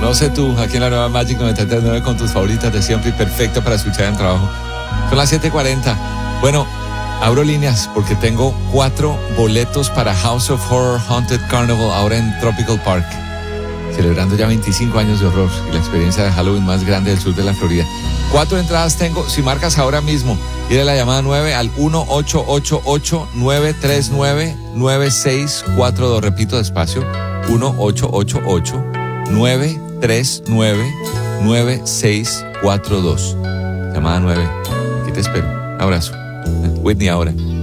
No sé tú, aquí en la nueva Magic 93.9 con tus favoritas de siempre y perfecto para escuchar en trabajo. Son las 7:40. Bueno, abro líneas porque tengo 4 boletos para House of Horror Haunted Carnival ahora en Tropical Park. Celebrando ya 25 años de horror y la experiencia de Halloween más grande del sur de la Florida. 4 entradas tengo, si marcas ahora mismo, dile la llamada 9 al 1-888-939-9642. Repito despacio, 1-888-939-9642. Llamada 9. Aquí te espero. Abrazo. Whitney ahora.